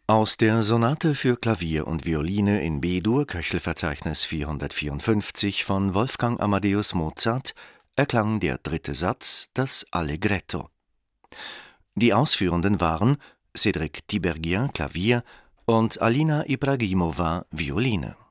Aus der Sonate für Klavier und Violine in B-Dur, Köchelverzeichnis 454 von Wolfgang Amadeus Mozart, erklang der dritte Satz, das Allegretto. Die Ausführenden waren Cédric Tiberghien, Klavier, und Alina Ibragimova, Violine.